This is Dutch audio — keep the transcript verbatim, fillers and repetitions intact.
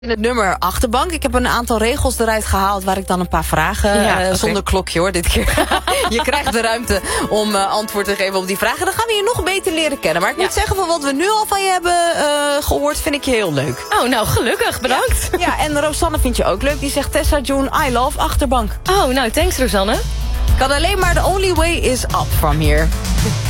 In het nummer Achterbank. Ik heb een aantal regels eruit gehaald waar ik dan een paar vragen... Ja, uh, okay. Zonder klokje hoor, dit keer. Je krijgt de ruimte om uh, antwoord te geven op die vragen. Dan gaan we je nog beter leren kennen. Maar ik ja. moet zeggen, van wat we nu al van je hebben uh, gehoord, vind ik je heel leuk. Oh, nou gelukkig. Bedankt. Ja, ja, en Rosanne vind je ook leuk. Die zegt Tessa June, I love Achterbank. Oh, nou thanks Rosanne. Kan alleen maar the only way is up from here.